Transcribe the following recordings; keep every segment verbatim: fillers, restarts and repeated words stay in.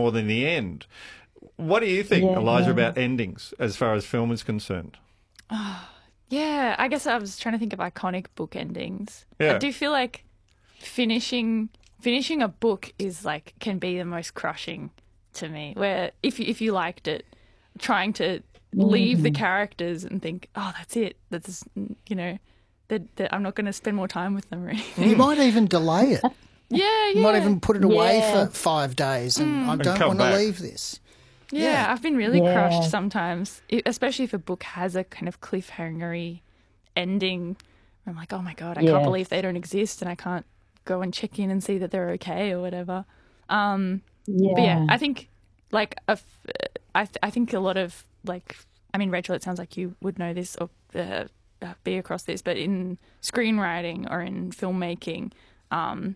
more than the end. What do you think, Yeah. Elijah, about endings as far as film is concerned? Yeah, I guess I was trying to think of iconic book endings. Yeah. I do feel like finishing finishing a book is like can be the most crushing to me. Where if you, if you liked it, trying to leave the characters and think, oh, that's it. That's you know, that, that I'm not going to spend more time with them. Really. You might even delay it. Yeah, yeah. You might even put it away Yeah. for five days and I don't come want to back. leave this. Yeah, Yeah. I've been really Yeah. crushed sometimes, e- especially if a book has a kind of cliffhangery ending. I'm like, oh my God, I Yeah. can't believe they don't exist and I can't go and check in and see that they're okay or whatever. Um, Yeah. But yeah, I think like a f- I, th- I think a lot of like, I mean, Rachel, it sounds like you would know this or uh, uh, be across this, but in screenwriting or in filmmaking, um,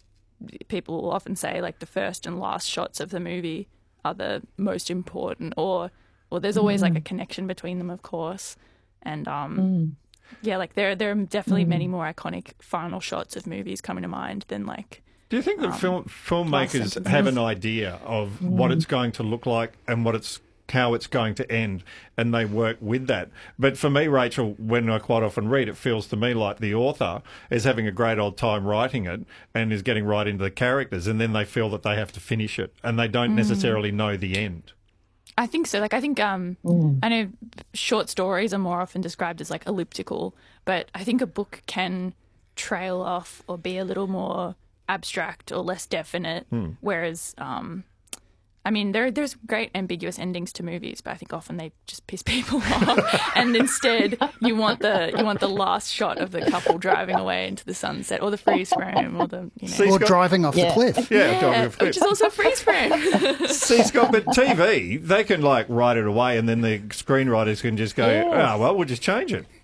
people will often say like the first and last shots of the movie are the most important, or or there's always like a connection between them, of course, and um, yeah, like there there are definitely many more iconic final shots of movies coming to mind than like. Do you think that film, filmmakers sentences. have an idea of what it's going to look like and what it's how it's going to end, and they work with that? But for me, Rachel, when I quite often read, it feels to me like the author is having a great old time writing it and is getting right into the characters, and then they feel that they have to finish it, and they don't necessarily know the end. I think so. Like, I think um, I know short stories are more often described as like elliptical, but I think a book can trail off or be a little more abstract or less definite. Whereas, um, I mean, there there's great ambiguous endings to movies, but I think often they just piss people off. And instead, you want the you want the last shot of the couple driving away into the sunset, or the freeze frame, or the you know. See, Or Scott- driving off the Yeah. cliff. Yeah, Yeah, Dog of which is also a freeze frame. See, Scott, but T V, they can like write it away, and then the screenwriters can just go, Yes. oh, well, we'll just change it.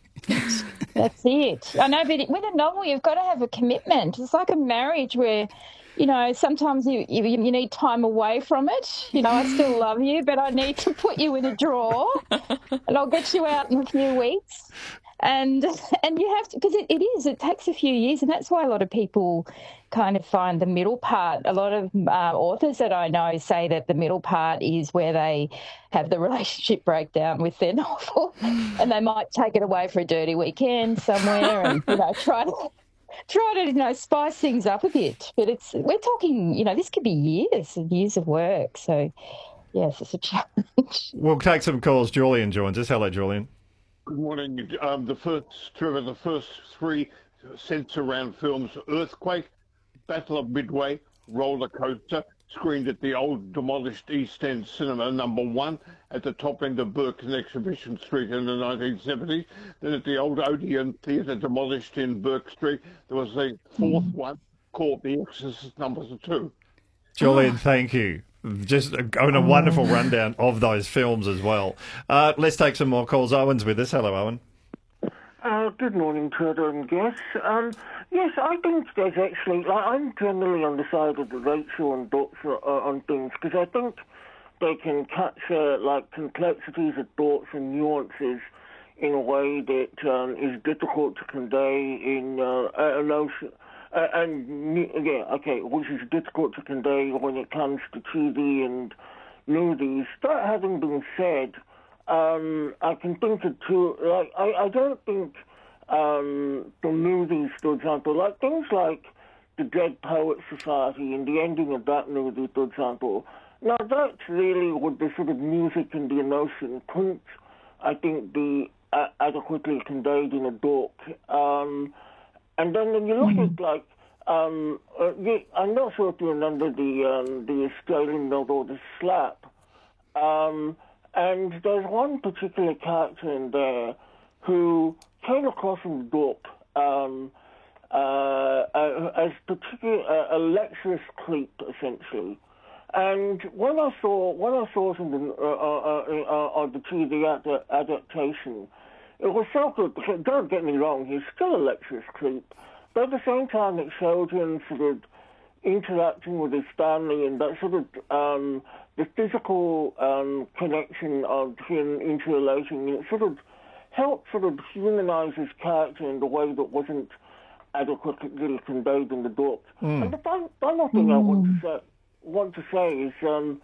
That's it. I know, but with a novel, you've got to have a commitment. It's like a marriage where, you know, sometimes you, you you need time away from it. You know, I still love you, but I need to put you in a drawer, and I'll get you out in a few weeks. And and you have to, because it, it is, it takes a few years, and that's why a lot of people kind of find the middle part. A lot of uh, authors that I know say that the middle part is where they have the relationship breakdown with their novel, and they might take it away for a dirty weekend somewhere, and you know try to try to you know spice things up a bit. But it's we're talking, you know, this could be years and years of work. So yes, it's a challenge. We'll take some calls. Julian joins us. Hello, Julian. Good morning. Um, the first, Trevor, the first three cents around films: Earthquake, Battle of Midway, Roller Coaster, screened at the old demolished East End Cinema number one at the top end of Burke and Exhibition Street in the nineteen seventies. Then at the old Odeon Theatre demolished in Burke Street, there was a fourth one called The Exorcist number two. Julian, thank you. Just a, a wonderful rundown of those films as well. Uh, let's take some more calls. Owen's with us. Hello, Owen. Uh, good morning, Trevor and guests. Um, yes, I think there's actually, like, I'm generally on the side of the Rachel and thoughts uh, on things, because I think they can capture, like, complexities of thoughts and nuances in a way that um, is difficult to convey in uh, a notion. Uh, and, yeah, okay, which is difficult to convey when it comes to T V and movies. That having been said, um, I can think of two, like, I, I don't think um, the movies, for example, like things like The Dead Poets Society and the ending of that movie, for example, now that's really what the sort of music and the emotion couldn't, I think, be uh, adequately conveyed in a book. Um, And then when you look at, like, um, uh, the, I'm not sure if you remember the um, the Australian novel, The Slap. Um, and there's one particular character in there who came across in the book um, uh, uh, as particular uh, a lecherous creep, essentially. And when I saw when I saw it in the uh, uh, uh, on the T V ad- adaptation, it was so good, because don't get me wrong, he's still a lecherous creep, but at the same time it showed him sort of interacting with his family and that sort of, um, the physical um, connection of him interrelating, it sort of helped sort of humanize his character in the way that wasn't adequately conveyed in the book. Mm. And the final, final thing mm. I want to say, want to say is, um,